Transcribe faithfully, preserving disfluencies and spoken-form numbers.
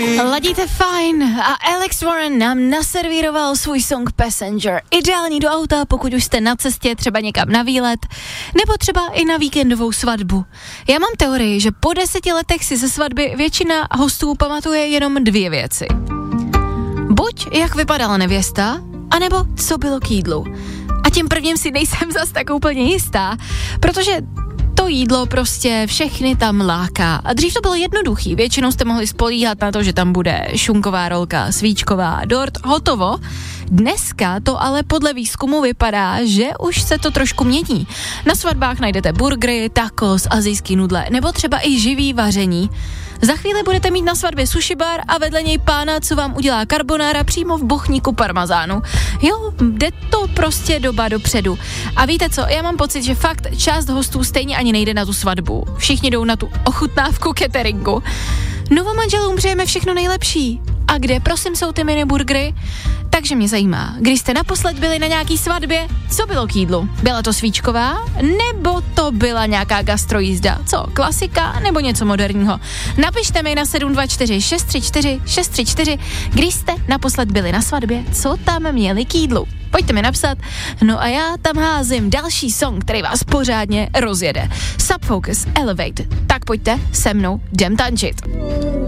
Ladíte fajn a Alex Warren nám naservíroval svůj song Passenger. Ideální do auta, pokud už jste na cestě, třeba někam na výlet, nebo třeba i na víkendovou svatbu. Já mám teorii, že po deseti letech si ze svatby většina hostů pamatuje jenom dvě věci. Buď jak vypadala nevěsta, anebo co bylo k jídlu. A tím prvním si nejsem zas tak úplně jistá, protože to jídlo prostě všechny tam láká. A dřív to bylo jednoduchý, většinou jste mohli spolíhat na to, že tam bude šunková rolka, svíčková, dort, hotovo. Dneska to ale podle výzkumu vypadá, že už se to trošku mění. Na svatbách najdete burgery, tacos, asijský nudle, nebo třeba i živý vaření. Za chvíli budete mít na svatbě sushi bar a vedle něj pána, co vám udělá carbonara přímo v bochníku parmazánu. Jo, jde to prostě doba dopředu. A víte co, já mám pocit, že fakt část hostů stejně ani nejde na tu svatbu. Všichni jdou na tu ochutnávku cateringu. Novomanželům přejeme všechno nejlepší. A kde, prosím, jsou ty miniburgery? Takže mě zajímá, když jste naposled byli na nějaký svatbě, co bylo k jídlu? Byla to svíčková? Nebo to byla nějaká gastrojízda? Co, klasika nebo něco moderního? Napište mi na sedm dva čtyři šest tři čtyři šest tři čtyři, když jste naposled byli na svatbě, co tam měli k jídlu? Pojďte mi napsat, no a já tam házím další song, který vás pořádně rozjede. Subfocus, Elevate, tak pojďte se mnou jdem tančit.